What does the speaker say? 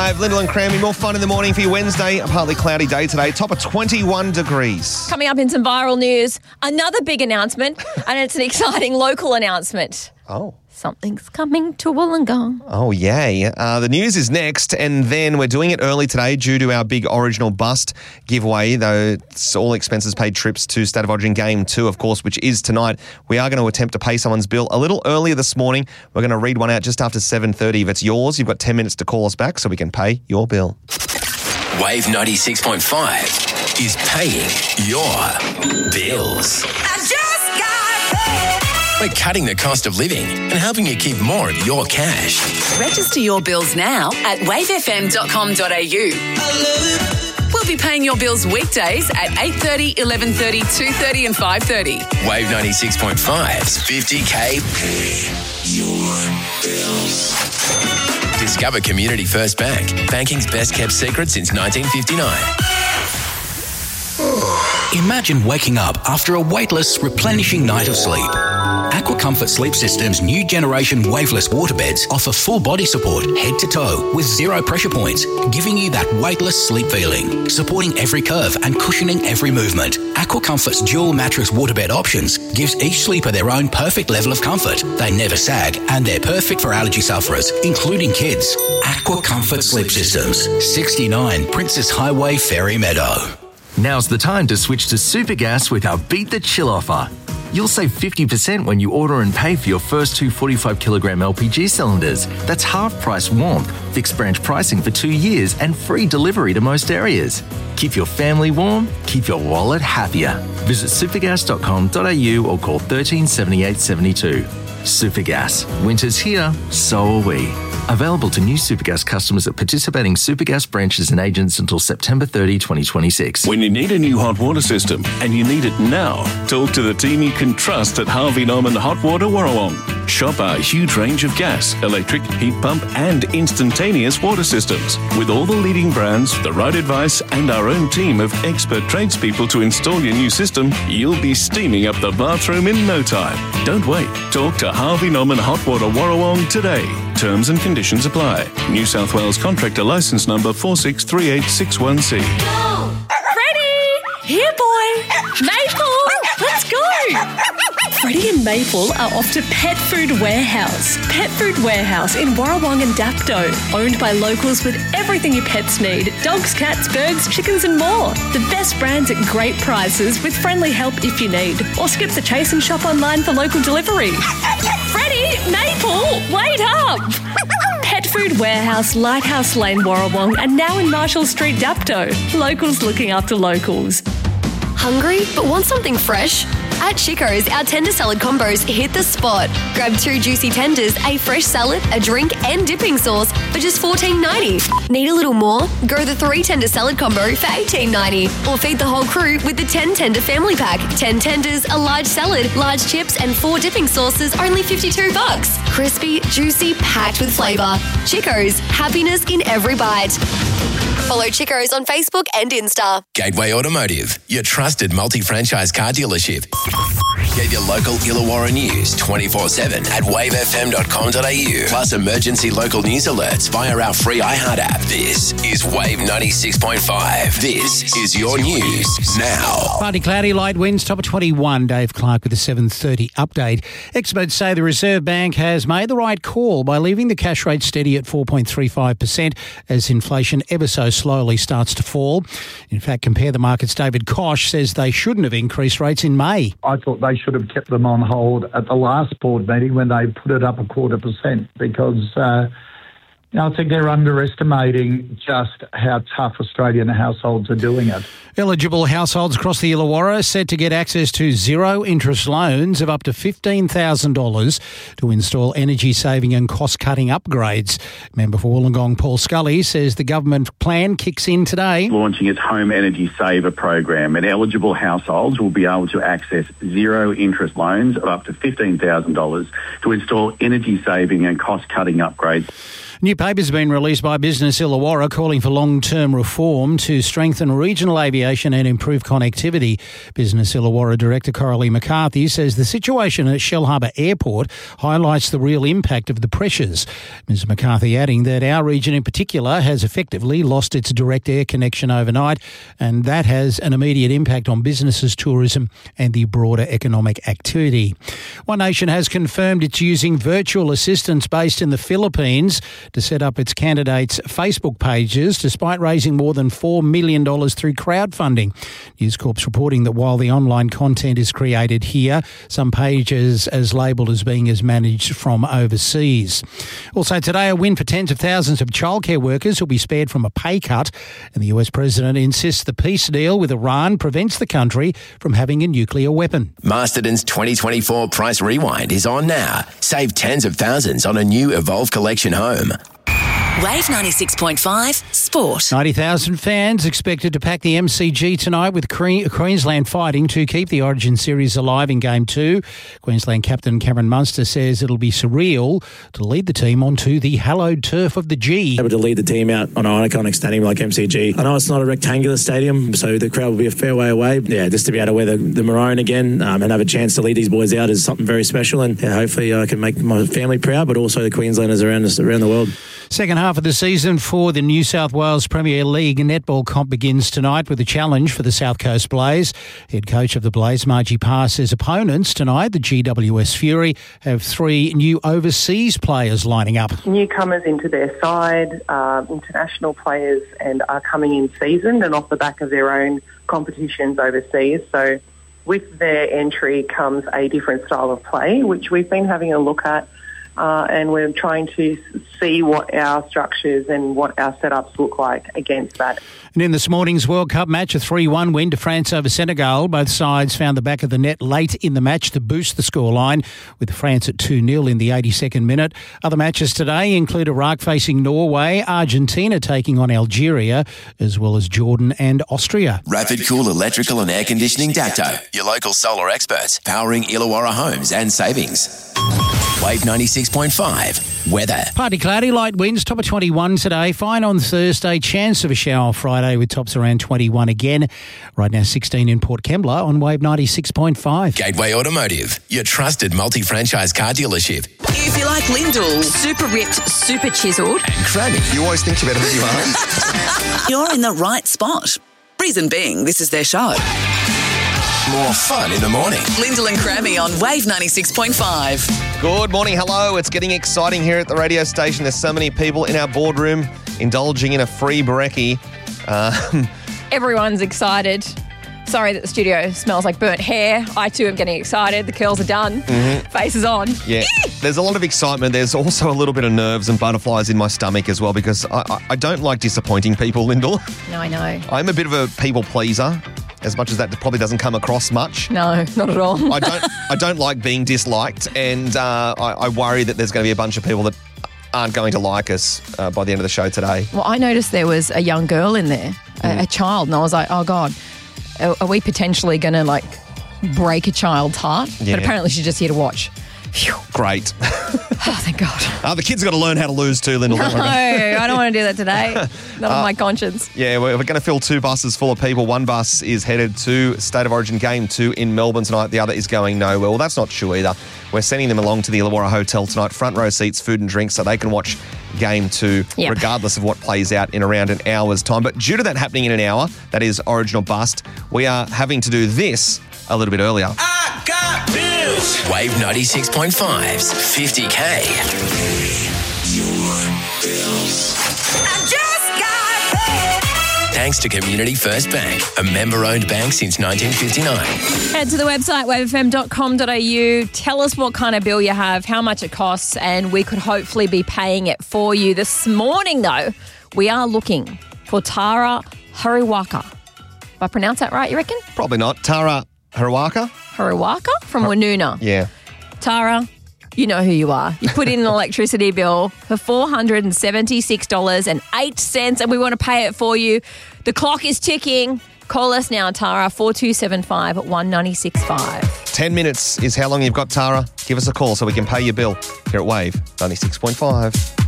5. Lyndall and Cranby, more fun in the morning for your Wednesday. A partly cloudy day today, top of 21 degrees. Coming up in some viral news, another big announcement, and it's an exciting local announcement. Oh. Something's coming to Wollongong. Oh, yay. The news is next, and then we're doing it early today due to our big Original Bust giveaway, though it's all expenses paid trips to State of Origin Game 2, of course, which is tonight. We are going to attempt to pay someone's bill a little earlier this morning. We're going to read one out just after 7:30. If it's yours, you've got 10 minutes to call us back so we can pay your bill. Wave 96.5 is paying your bills. We're cutting the cost of living and helping you keep more of your cash. Register your bills now at wavefm.com.au. We'll be paying your bills weekdays at 8:30, 11:30, 2:30 and 5:30. Wave 96.5's 50K your bills. Discover Community First Bank, banking's best kept secret since 1959. Imagine waking up after a weightless, replenishing night of sleep. Aqua Comfort Sleep System's new generation waveless waterbeds offer full body support head to toe with 0 pressure points, giving you that weightless sleep feeling, supporting every curve and cushioning every movement. Aqua Comfort's dual mattress waterbed options gives each sleeper their own perfect level of comfort. They never sag and they're perfect for allergy sufferers, including kids. Aqua Comfort Sleep Systems, 69 Princess Highway, Ferry Meadow. Now's the time to switch to Supergas with our Beat the Chill offer. You'll save 50% when you order and pay for your first 2 45-kilogram LPG cylinders. That's half-price warmth, fixed branch pricing for 2 years and free delivery to most areas. Keep your family warm, keep your wallet happier. Visit supergas.com.au or call 13 78 72. Supergas. Winter's here, so are we. Available to new Supergas customers at participating Supergas branches and agents until September 30, 2026. When you need a new hot water system and you need it now, talk to the team you can trust at Harvey Norman Hot Water Warrawong. Shop our huge range of gas, electric, heat pump and instantaneous water systems. With all the leading brands, the right advice and our own team of expert tradespeople to install your new system, you'll be steaming up the bathroom in no time. Don't wait. Talk to Harvey Norman Hot Water Warrawong today. Terms and conditions apply. New South Wales Contractor Licence Number 463861C. Freddie! Here, boy! Maple! Let's go! Freddie and Maple are off to Pet Food Warehouse. Pet Food Warehouse in Warrawong and Dapto. Owned by locals with everything your pets need. Dogs, cats, birds, chickens and more. The best brands at great prices with friendly help if you need. Or skip the chase and shop online for local delivery. Freddie! Maple! Wait up! Pet Food Warehouse, Lighthouse Lane, Warrawong and now in Marshall Street, Dapto. Locals looking after locals. Hungry but want something fresh? At Chico's, our tender salad combos hit the spot. Grab 2 juicy tenders, a fresh salad, a drink and dipping sauce for just $14.90. Need a little more? Go the 3 tender salad combo for $18.90. Or feed the whole crew with the 10 tender family pack. 10 tenders, a large salad, large chips and 4 dipping sauces, only $52. Crispy, juicy, packed with flavour. Chico's, happiness in every bite. Follow Chico's on Facebook and Insta. Gateway Automotive, your trusted multi-franchise car dealership. Get your local Illawarra news 24/7 at wavefm.com.au. Plus emergency local news alerts via our free iHeart app. This is Wave 96.5. This is your news now. Partly cloudy, light winds, top of 21. Dave Clark with a 7:30 update. Experts say the Reserve Bank has made the right call by leaving the cash rate steady at 4.35% as inflation ever so slowly starts to fall. In fact, Compare the Markets' David Koch says they shouldn't have increased rates in May. I thought they should have kept them on hold at the last board meeting when they put it up 0.25% because I think they're underestimating just how tough Australian households are doing it. Eligible households across the Illawarra are set to get access to zero-interest loans of up to $15,000 to install energy-saving and cost-cutting upgrades. Member for Wollongong Paul Scully says the government plan kicks in today. Launching its Home Energy Saver program, and eligible households will be able to access zero-interest loans of up to $15,000 to install energy-saving and cost-cutting upgrades. New papers have been released by Business Illawarra calling for long-term reform to strengthen regional aviation and improve connectivity. Business Illawarra Director Coralie McCarthy says the situation at Shellharbour Airport highlights the real impact of the pressures. Ms McCarthy adding that our region in particular has effectively lost its direct air connection overnight, and that has an immediate impact on businesses, tourism and the broader economic activity. One Nation has confirmed it's using virtual assistants based in the Philippines to set up its candidates' Facebook pages, despite raising more than $4 million through crowdfunding. News Corp's reporting that while the online content is created here, some pages as labelled as being managed from overseas. Also today, a win for tens of thousands of childcare workers who'll be spared from a pay cut. And the US President insists the peace deal with Iran prevents the country from having a nuclear weapon. Masterton's 2024 Price Rewind is on now. Save tens of thousands on a new Evolve Collection home. Wave 96.5 Sport. 90,000 fans expected to pack the MCG tonight with Queensland fighting to keep the Origin series alive in Game 2. Queensland captain Cameron Munster says it'll be surreal to lead the team onto the hallowed turf of the G. Able to lead the team out on an iconic stadium like MCG. I know it's not a rectangular stadium, so the crowd will be a fair way away. Yeah, just to be able to wear the maroon again and have a chance to lead these boys out is something very special, and hopefully I can make my family proud, but also the Queenslanders around the world. Second half of the season for the New South Wales Premier League netball comp begins tonight with a challenge for the South Coast Blaze. Head coach of the Blaze, Margie Parr, says opponents tonight, the GWS Fury, have 3 new overseas players lining up. Newcomers into their side, international players, and are coming in seasoned and off the back of their own competitions overseas. So with their entry comes a different style of play, which we've been having a look at. And we're trying to see what our structures and what our setups look like against that. And in this morning's World Cup match, a 3-1 win to France over Senegal. Both sides found the back of the net late in the match to boost the scoreline, with France at 2-0 in the 82nd minute. Other matches today include Iraq facing Norway, Argentina taking on Algeria, as well as Jordan and Austria. Rapid Cool Electrical and Air Conditioning Dapto, your local solar experts, powering Illawarra homes and savings. Wave 96.5 weather. Partly cloudy, light winds, top of 21 today. Fine on Thursday, chance of a shower Friday with tops around 21 again. Right now 16 in Port Kembla on Wave 96.5. Gateway Automotive, your trusted multi-franchise car dealership. If you like Lyndall, super ripped, super chiseled, And Cranny. You always think you're better than you are. you're in the right spot. Reason being, this is their show. More fun in the morning. Lyndall and Crammy on Wave 96.5. Good morning, hello. It's getting exciting here at the radio station. There's so many people in our boardroom indulging in a free brekkie. Everyone's excited. Sorry that the studio smells like burnt hair. I too am getting excited. The curls are done. Face is on. Yeah, there's a lot of excitement. There's also a little bit of nerves and butterflies in my stomach as well, because I don't like disappointing people, Lyndall. No, I know. I'm a bit of a people pleaser, as much as that probably doesn't come across much. No, not at all. I don't like being disliked, and I worry that there's going to be a bunch of people that aren't going to like us by the end of the show today. Well, I noticed there was a young girl in there, a child, and I was like, oh, God, are we potentially going to, break a child's heart? Yeah. But apparently she's just here to watch. Phew. Great. Oh, thank God. The kids got to learn how to lose too, Lyndall. No, I don't want to do that today. Not on my conscience. Yeah, we're going to fill 2 buses full of people. One bus is headed to State of Origin Game 2 in Melbourne tonight. The other is going nowhere. Well, that's not true either. We're sending them along to the Illawarra Hotel tonight. Front row seats, food and drinks, so they can watch Game 2, regardless of what plays out in around an hour's time. But due to that happening in an hour, that is Original Bust, we are having to do this a little bit earlier. I got bills. Wave 96.5's 50K. I just got paid. Thanks to Community First Bank, a member-owned bank since 1959. Head to the website, wavefm.com.au. Tell us what kind of bill you have, how much it costs, and we could hopefully be paying it for you. This morning, though, we are looking for Tara Hariwaka. If I pronounce that right, you reckon? Probably not. Tara Hariwaka? Hariwaka from Woonona. Yeah. Tara, you know who you are. You put in an electricity bill for $476.08, and we want to pay it for you. The clock is ticking. Call us now, Tara, 4275 1965. 10 minutes is how long you've got, Tara. Give us a call so we can pay your bill here at Wave 96.5.